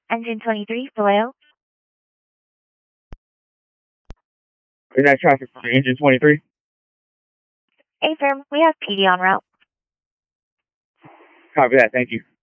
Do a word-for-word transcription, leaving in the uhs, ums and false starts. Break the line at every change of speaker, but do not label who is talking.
Engine twenty-three, Vallejo.
Is that traffic for engine twenty-three?
A-firm, we have P D on route.
Copy that, thank you.